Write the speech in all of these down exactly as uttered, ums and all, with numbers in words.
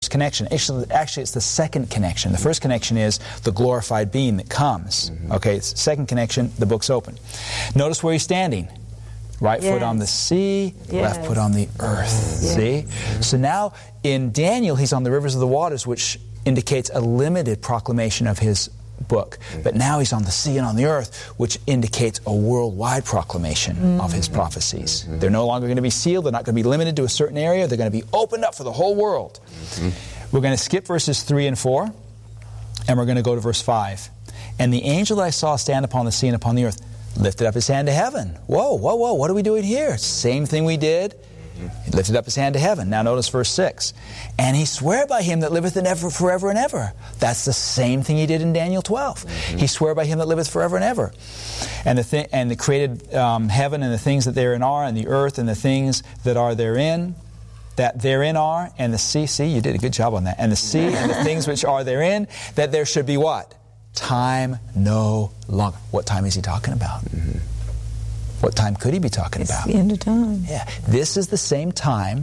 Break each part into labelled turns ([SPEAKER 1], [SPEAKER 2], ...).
[SPEAKER 1] first connection. Actually, actually, it's the second connection. The first connection is the glorified being that comes. Mm-hmm. Okay, it's the second connection, the book's open. Notice where he's standing. Right yes. foot on the sea, yes. left foot on the earth. Yes. See? So now in Daniel, he's on the rivers of the waters, which indicates a limited proclamation of his book. But now he's on the sea and on the earth, which indicates a worldwide proclamation mm-hmm. of his prophecies. Mm-hmm. They're no longer going to be sealed. They're not going to be limited to a certain area. They're going to be opened up for the whole world. Mm-hmm. We're going to skip verses three and four, and we're going to go to verse five. And the angel that I saw stand upon the sea and upon the earth lifted up his hand to heaven. Whoa, whoa, whoa, what are we doing here? Same thing we did. He lifted up his hand to heaven. Now notice verse six. And he sware by him that liveth in ever, forever and ever. That's the same thing he did in Daniel twelve. Mm-hmm. He sware by him that liveth forever and ever. And the, thi- and the created um, heaven and the things that therein are, and the earth and the things that are therein, that therein are, and the sea. See, you did a good job on that. And the sea and the things which are therein, that there should be what? Time no longer. What time is he talking about? Mm-hmm. What time could he be talking
[SPEAKER 2] it's
[SPEAKER 1] about?
[SPEAKER 2] The end of time.
[SPEAKER 1] Yeah. This is the same time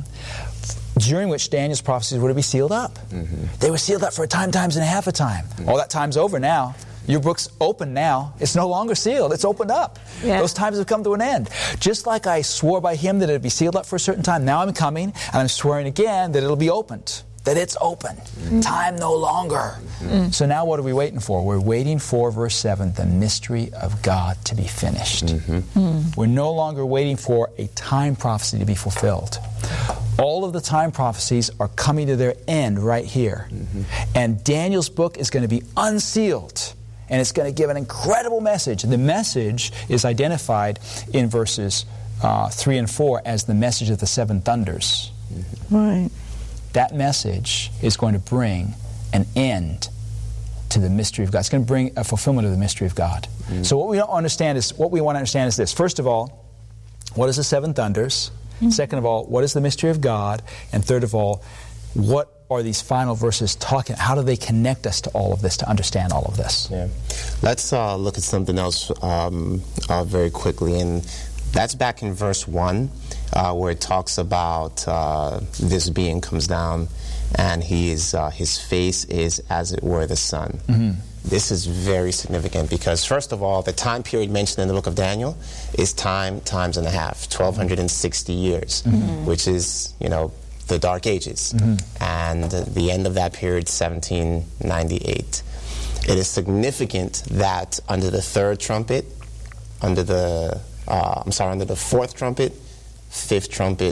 [SPEAKER 1] during which Daniel's prophecies were to be sealed up. Mm-hmm. They were sealed up for a time, times and a half a time. Mm-hmm. All that time's over now. Your book's open now. It's no longer sealed. It's opened up. Yeah. Those times have come to an end. Just like I swore by him that it would be sealed up for a certain time, now I'm coming and I'm swearing again that it'll be opened. That it's open. Mm-hmm. Time no longer. Mm-hmm. So now what are we waiting for? We're waiting for, verse seven, the mystery of God to be finished. Mm-hmm. Mm-hmm. We're no longer waiting for a time prophecy to be fulfilled. All of the time prophecies are coming to their end right here. Mm-hmm. And Daniel's book is going to be unsealed. And it's going to give an incredible message. The message is identified in verses uh, three and four as the message of the seven thunders.
[SPEAKER 2] Mm-hmm. Right.
[SPEAKER 1] That message is going to bring an end to the mystery of God. It's going to bring a fulfillment of the mystery of God. Mm. So what we don't understand is, what we want to understand is this. First of all, what is the seven thunders? Mm. Second of all, what is the mystery of God? And third of all, what are these final verses talking? How do they connect us to all of this, to understand all of this?
[SPEAKER 3] Yeah. Let's uh, look at something else um, uh, very quickly. And that's back in verse one. Uh, where it talks about uh, this being comes down and he is, uh, his face is as it were the sun. Mm-hmm. This is very significant because, first of all, the time period mentioned in the book of Daniel is time times and a half, twelve sixty years, mm-hmm. which is, you know, the Dark Ages. Mm-hmm. And uh, the end of that period, seventeen ninety-eight. It is significant that under the third trumpet, under the, uh, I'm sorry, under the fourth trumpet, fifth trumpet,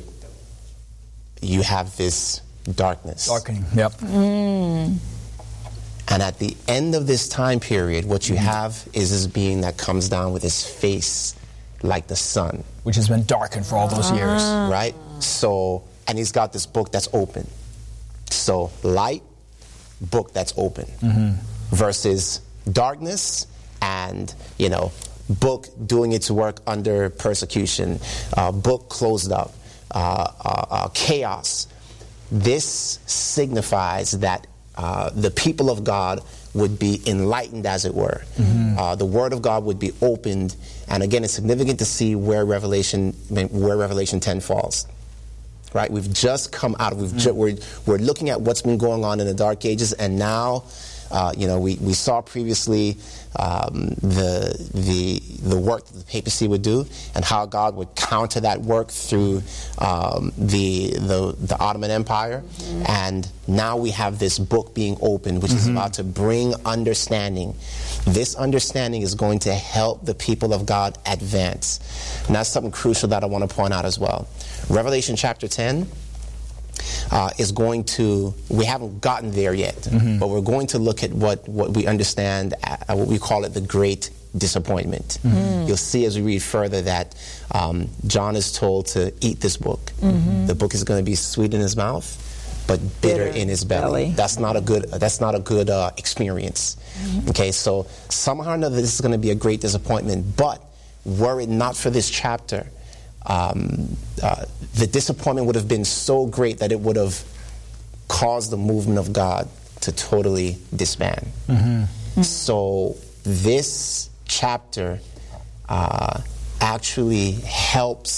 [SPEAKER 3] you have this darkness.
[SPEAKER 1] Darkening, yep.
[SPEAKER 2] Mm.
[SPEAKER 3] And at the end of this time period, what you mm. have is this being that comes down with his face like the sun.
[SPEAKER 1] Which has been darkened for all those
[SPEAKER 2] ah.
[SPEAKER 1] years.
[SPEAKER 3] Right? So, and he's got this book that's open. So, light, book that's open. Mm-hmm. Versus darkness and, you know, book doing its work under persecution, uh, book closed up, uh, uh, uh, chaos. This signifies that uh, the people of God would be enlightened, as it were. Mm-hmm. Uh, the Word of God would be opened, and again, it's significant to see where Revelation, where Revelation ten falls. Right, we've just come out of. We've mm-hmm. ju- we're we're looking at what's been going on in the Dark Ages, and now. Uh, you know, we, we saw previously um, the the the work that the papacy would do, and how God would counter that work through um, the, the the Ottoman Empire, mm-hmm. and now we have this book being opened, which mm-hmm. is about to bring understanding. This understanding is going to help the people of God advance, and that's something crucial that I want to point out as well. Revelation chapter ten. Uh, is going to, we haven't gotten there yet, mm-hmm. but we're going to look at what, what we understand, uh, what we call it the great disappointment. Mm-hmm. You'll see as we read further that um, John is told to eat this book. Mm-hmm. The book is going to be sweet in his mouth, but bitter, bitter in his belly. belly. That's not a good, that's not a good uh, experience. Mm-hmm. Okay, so somehow or another this is going to be a great disappointment, but were it not for this chapter, Um, uh, the disappointment would have been so great that it would have caused the movement of God to totally disband. Mm-hmm. Mm-hmm. So this chapter uh, actually helps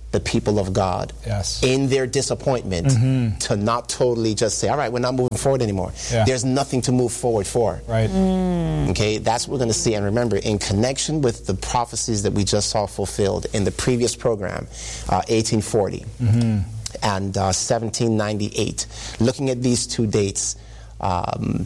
[SPEAKER 3] the people of God
[SPEAKER 1] Yes.
[SPEAKER 3] in their disappointment
[SPEAKER 1] Mm-hmm.
[SPEAKER 3] to not totally just say, all right, we're not moving forward anymore.
[SPEAKER 1] Yeah.
[SPEAKER 3] There's nothing to move forward for.
[SPEAKER 1] Right.
[SPEAKER 3] Okay, that's what we're going to see. And remember, in connection with the prophecies that we just saw fulfilled in the previous program, uh, eighteen forty
[SPEAKER 1] Mm-hmm.
[SPEAKER 3] and uh, seventeen ninety-eight, looking at these two dates, um,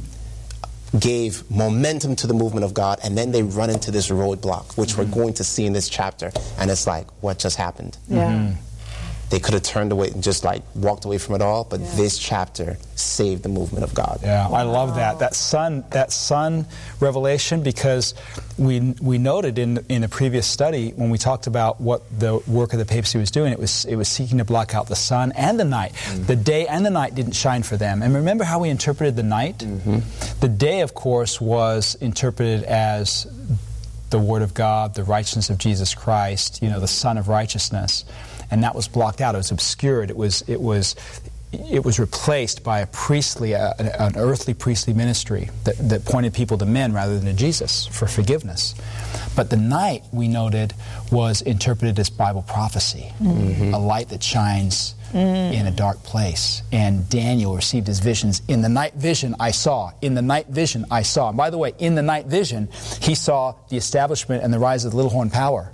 [SPEAKER 3] gave momentum to the movement of God, and then they run into this roadblock, which we're going to see in this chapter, and it's like, what just happened?
[SPEAKER 2] Yeah.
[SPEAKER 3] They could have turned away and just like walked away from it all, but
[SPEAKER 2] Yeah.
[SPEAKER 3] this chapter saved the movement of God.
[SPEAKER 1] Yeah, I love that. That sun, that sun revelation, because we we noted in in a previous study when we talked about what the work of the papacy was doing, it was it was seeking to block out the sun and the night. Mm-hmm. The day and the night didn't shine for them. And remember how we interpreted the night? Mm-hmm. The day, of course, was interpreted as the Word of God, the righteousness of Jesus Christ, you know, the Son of Righteousness. And that was blocked out. It was obscured. It was it was it was replaced by a priestly, uh, an earthly priestly ministry that, that pointed people to men rather than to Jesus for forgiveness. But the night, we noted, was interpreted as Bible prophecy, mm-hmm. a light that shines mm. in a dark place. And Daniel received his visions. In the night vision I saw. In the night vision I saw. And by the way, in the night vision, he saw the establishment and the rise of the little horn power.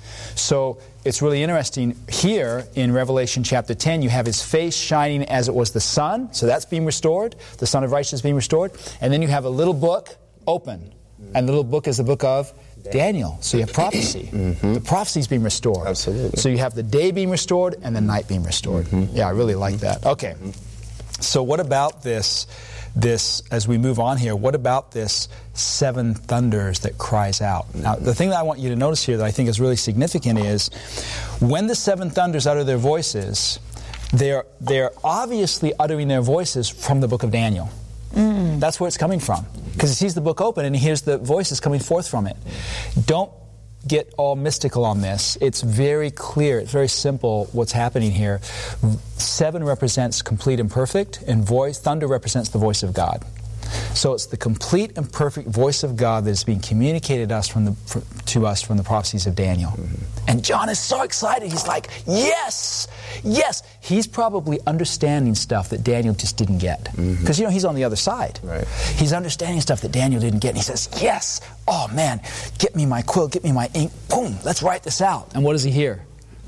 [SPEAKER 1] So it's really interesting. Here in Revelation chapter ten, you have his face shining as it was the sun. So that's being restored. The Son of Righteousness being restored. And then you have a little book open. And the little book is the book of Daniel. So you have prophecy. Mm-hmm. The prophecy is being restored.
[SPEAKER 3] Absolutely.
[SPEAKER 1] So you have the day being restored and the night being restored. Mm-hmm. Yeah, I really like that. Okay. So what about this, this, as we move on here, what about this seven thunders that cries out? Now, the thing that I want you to notice here that I think is really significant is when the seven thunders utter their voices, they're, they're obviously uttering their voices from the book of Daniel. Mm. That's where it's coming from. Because he sees the book open and he hears the voices coming forth from it. Don't get all mystical on this. It's very clear. It's very simple what's happening here. Seven represents complete and perfect, and voice, thunder represents the voice of God. So it's the complete and perfect voice of God that is being communicated us from the, for, to us from the prophecies of Daniel. Mm-hmm. And John is so excited. He's like, yes, yes. He's probably understanding stuff that Daniel just didn't get. Because, mm-hmm. you know, he's on the other side.
[SPEAKER 3] Right.
[SPEAKER 1] He's understanding stuff that Daniel didn't get. And he says, yes, oh man, get me my quill, get me my ink. Boom, let's write this out. And what does he hear?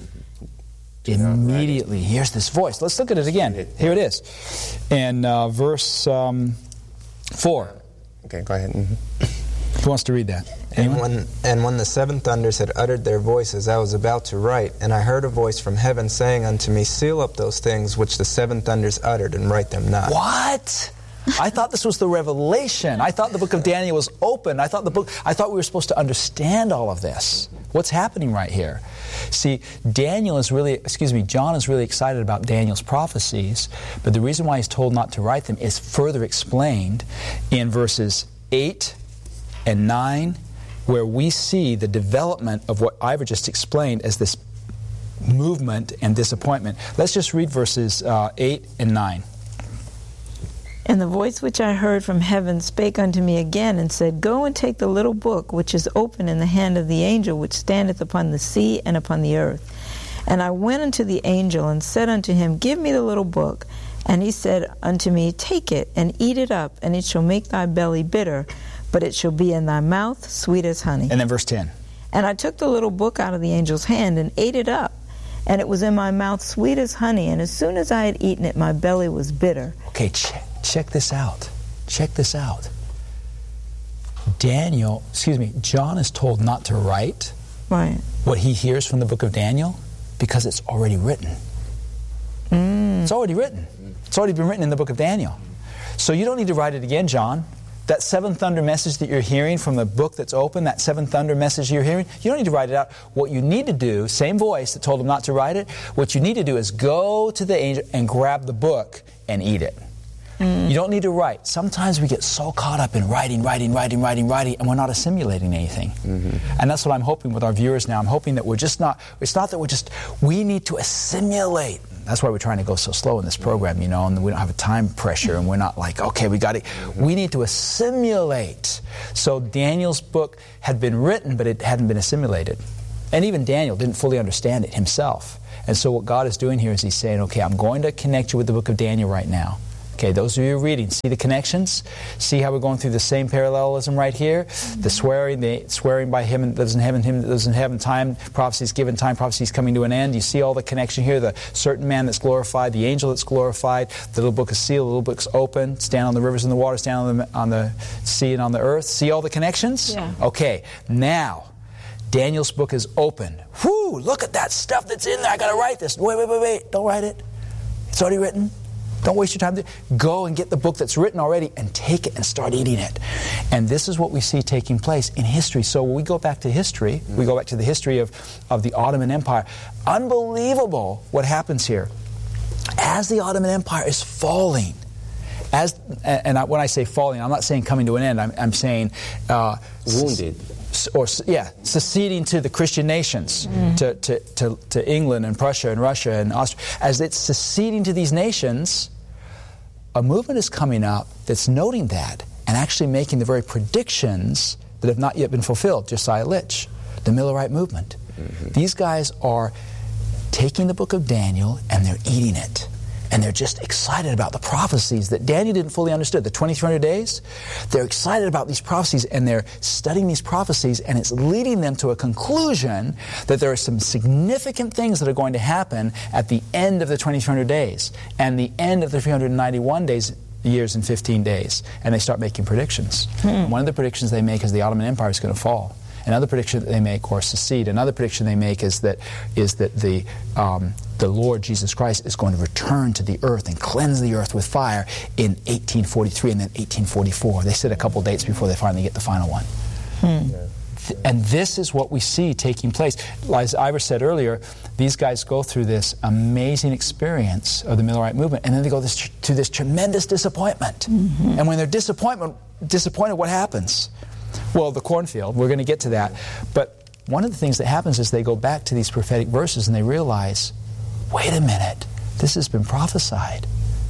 [SPEAKER 1] Immediately he hears this voice. Let's look at it again. Here it is. In uh, verse... Um, Four.
[SPEAKER 3] Okay, go ahead. Mm-hmm.
[SPEAKER 1] Who wants to read that? Anyone?
[SPEAKER 4] And when, and when the seven thunders had uttered their voices, I was about to write, and I heard a voice from heaven saying unto me, seal up those things which the seven thunders uttered, and write them not.
[SPEAKER 1] What? I thought this was the revelation. I thought the book of Daniel was open. I thought the book. I thought we were supposed to understand all of this. What's happening right here? See, Daniel is really, excuse me, John is really excited about Daniel's prophecies, but the reason why he's told not to write them is further explained in verses eight and nine, where we see the development of what Ivor just explained as this movement and disappointment. Let's just read verses uh, eight and nine.
[SPEAKER 2] And the voice which I heard from heaven spake unto me again, and said, Go and take the little book which is open in the hand of the angel which standeth upon the sea and upon the earth. And I went unto the angel, and said unto him, Give me the little book. And he said unto me, Take it, and eat it up, and it shall make thy belly bitter, but it shall be in thy mouth sweet as honey.
[SPEAKER 1] And then verse ten.
[SPEAKER 2] And I took the little book out of the angel's hand, and ate it up. And it was in my mouth sweet as honey, and as soon as I had eaten it, my belly was bitter.
[SPEAKER 1] Okay, check, check this out. Check this out. Daniel, excuse me, John is told not to write
[SPEAKER 2] Right.
[SPEAKER 1] what he hears from the book of Daniel because it's already written.
[SPEAKER 2] Mm.
[SPEAKER 1] It's already written. It's already been written in the book of Daniel. So you don't need to write it again, John. That seven thunder message that you're hearing from the book that's open, that seven thunder message you're hearing, you don't need to write it out. What you need to do, same voice that told him not to write it, what you need to do is go to the angel and grab the book and eat it. Mm. You don't need to write. Sometimes we get so caught up in writing, writing, writing, writing, writing, and we're not assimilating anything. Mm-hmm. And that's what I'm hoping with our viewers now. I'm hoping that we're just not, it's not that we're just, we need to assimilate. That's why we're trying to go so slow in this program, you know, and we don't have a time pressure, and we're not like, okay, we got it. We need to assimilate. So Daniel's book had been written, but it hadn't been assimilated. And even Daniel didn't fully understand it himself. And so what God is doing here is he's saying, okay, I'm going to connect you with the book of Daniel right now. Okay, those of you who are reading, see the connections? See how we're going through the same parallelism right here? The swearing, the swearing by him that lives in heaven, him that lives in heaven, time, prophecies given, time, prophecies coming to an end. You see all the connection here, the certain man that's glorified, the angel that's glorified, the little book is sealed, the little book's open, stand on the rivers and the water, stand on the, on the sea and on the earth. See all the connections?
[SPEAKER 2] Yeah.
[SPEAKER 1] Okay, now, Daniel's book is open. Whoo, look at that stuff that's in there. I got to write this. Wait, wait, wait, wait. Don't write it. It's already written. Don't waste your time. Go and get the book that's written already and take it and start eating it. And this is what we see taking place in history. So when we go back to history, we go back to the history of, of the Ottoman Empire. Unbelievable what happens here. As the Ottoman Empire is falling, as and I, when I say falling, I'm not saying coming to an end. I'm, I'm saying uh,
[SPEAKER 3] wounded.
[SPEAKER 1] Or yeah, seceding to the Christian nations, mm. to, to, to, to England and Prussia and Russia and Austria. As it's seceding to these nations, a movement is coming up that's noting that and actually making the very predictions that have not yet been fulfilled. Josiah Litch, the Millerite movement. Mm-hmm. These guys are taking the book of Daniel and they're eating it. And they're just excited about the prophecies that Daniel didn't fully understand. The twenty-three hundred days, they're excited about these prophecies and they're studying these prophecies, and it's leading them to a conclusion that there are some significant things that are going to happen at the end of the twenty-three hundred days and the end of the three hundred ninety-one days, years and fifteen days. And they start making predictions. Hmm. One of the predictions they make is the Ottoman Empire is going to fall. Another prediction that they make, or secede, another prediction they make is that is that the um, the Lord Jesus Christ is going to return to the earth and cleanse the earth with fire in eighteen forty-three and then eighteen forty-four. They said a couple dates before they finally get the final one. Hmm. Yeah. And this is what we see taking place. As Ivor said earlier, these guys go through this amazing experience of the Millerite movement, and then they go this, to this tremendous disappointment. Mm-hmm. And when they're disappointment, disappointed, what happens? Well, the cornfield, we're going to get to that. But one of the things that happens is they go back to these prophetic verses and they realize, wait a minute, this has been prophesied.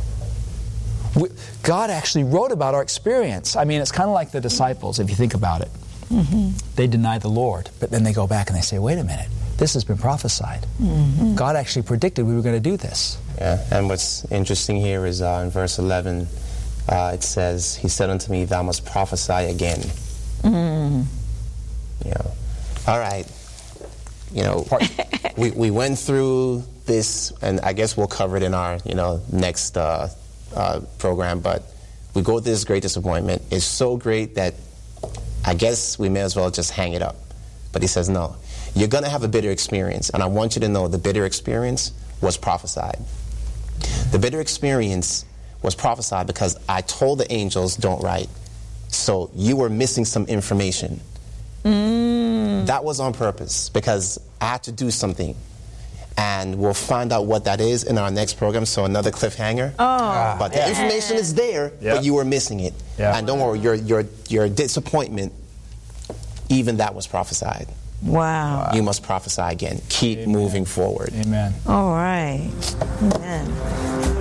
[SPEAKER 1] We, God actually wrote about our experience. I mean, it's kind of like the disciples, if you think about it. Mm-hmm. They deny the Lord, but then they go back and they say, wait a minute, this has been prophesied. Mm-hmm. God actually predicted we were going to do this.
[SPEAKER 3] Yeah, and what's interesting here is uh, in verse eleven, uh, it says, He said unto me, thou must prophesy again. Mm. You know, all right. You know, we we went through this, and I guess we'll cover it in our you know next uh, uh, program. But we go through this great disappointment. It's so great that I guess we may as well just hang it up. But he says, no, you're going to have a bitter experience, and I want you to know the bitter experience was prophesied. The bitter experience was prophesied because I told the angels, don't write. So you were missing some information. Mm. That was on purpose because I had to do something. And we'll find out what that is in our next program, so another cliffhanger. Oh, but the yeah. information is there, yep. but you were missing it. Yep. And don't worry, your, your, your disappointment, even that was prophesied.
[SPEAKER 2] Wow.
[SPEAKER 3] You must prophesy again. Keep
[SPEAKER 1] Amen.
[SPEAKER 3] moving forward.
[SPEAKER 1] Amen.
[SPEAKER 2] All right. Amen.